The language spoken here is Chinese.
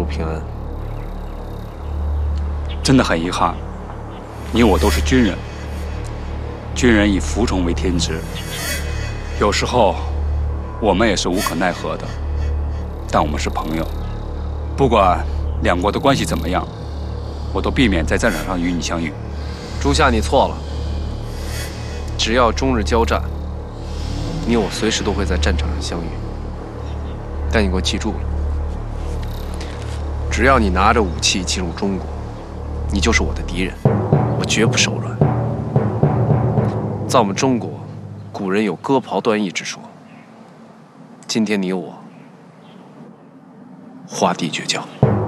平安。 真的很遗憾，你我都是军人，军人以服从为天职，有时候我们也是无可奈何的。但我们是朋友，不管两国的关系怎么样，我都避免在战场上与你相遇。 诸夏，你错了。只要中日交战，你我随时都会在战场上相遇。但你给我记住了，只要你拿着武器进入中国，你就是我的敌人，我绝不手软。在我们中国，古人有割袍断义之说。今天你我划地绝交。